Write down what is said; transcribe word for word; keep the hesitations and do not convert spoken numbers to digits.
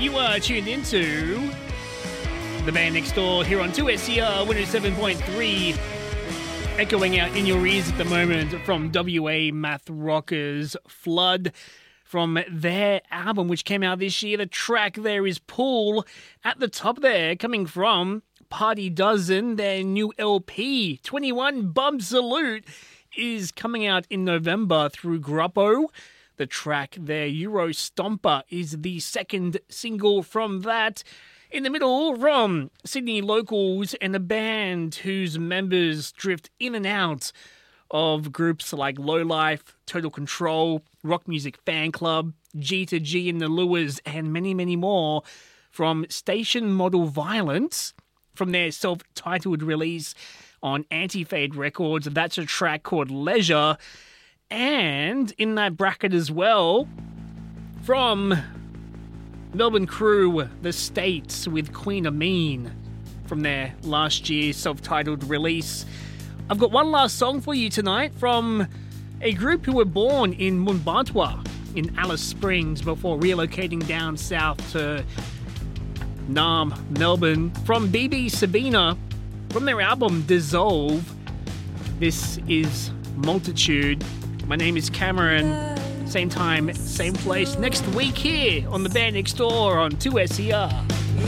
You are tuned into The Band Next Door here on two S E R one oh seven point three, echoing out in your ears at the moment from W A Math Rockers Flood. From their album, which came out this year, the track there is Pool. At the top there, coming from Party Dozen, their new L P, twenty-one Bump Salute, is coming out in November through Gruppo. The track there, Euro Stomper, is the second single from that. In the middle, from Sydney locals and a band whose members drift in and out of groups like Lowlife, Total Control, Rock Music Fan Club, G to G and the Lures, and many, many more, from Station Model Violence, from their self-titled release on Anti-Fade Records. That's a track called Leisure. And in that bracket as well, from Melbourne crew, The States, with Queen of Mean, from their last year's self-titled release. I've got one last song for you tonight from a group who were born in Mumbatwa in Alice Springs before relocating down south to Naarm, Melbourne. From B B Sabina, from their album Dissolve, this is Multitude. My name is Cameron. Same time, same place next week here on The Band Next Door on two S E R.